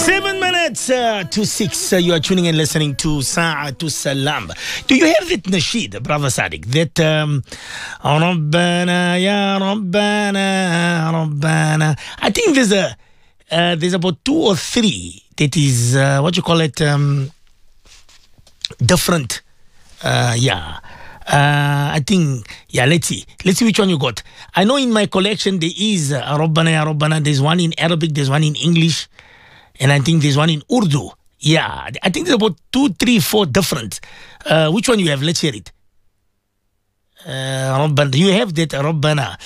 7 minutes to 6. You are tuning and listening to Sa'atu Salam. Do you have that nasheed, Brother Sadiq? That Rabbana ya Rabbana Rabbana. I think there's about 2 or 3 that is what you call it, different. I think, let's see which one you got. I know in my collection there is Rabbana ya Rabbana. There's one in Arabic, there's one in English, and I think there's one in Urdu. Yeah, I think there's about 2, 3, 4 different. Which one you have? Let's hear it. Rabbana. Do you have that? Rabbana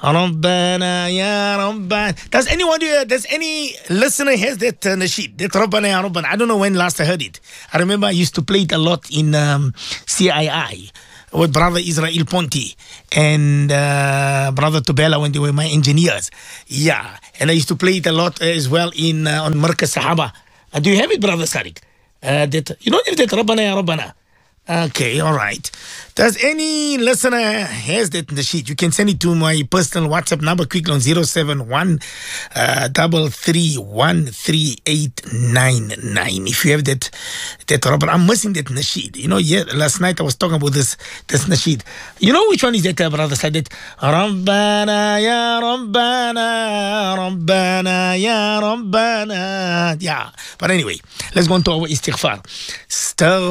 ya Rabbana. Does any listener has that nasheed? That Rabbana ya Rabbana. I don't know when last I heard it. I remember I used to play it a lot in CII with Brother Israel Ponti and Brother Tobela when they were my engineers. Yeah, and I used to play it a lot as well in on Markaz Sahaba. Do you have it, Brother Sadiq? That you don't have that Rabbana ya Rabbana. Okay, all right. Does any listener has that in the sheet? You can send it to my personal WhatsApp number quickly on 071 3313899. If you have that Rabbana, I'm missing that nasheed. You know, last night I was talking about this nasheed. You know which one is that, Brother said it? Rabbana ya Rabbana Rabbana ya Rabbana. Yeah. But anyway, let's go on to our istighfar.